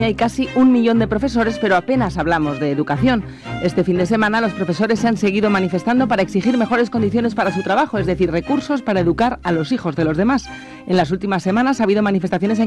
Hay casi 1 millón de profesores, pero apenas hablamos de educación. Este fin de semana los profesores se han seguido manifestando para exigir mejores condiciones para su trabajo, es decir, recursos para educar a los hijos de los demás. En las últimas semanas ha habido manifestaciones en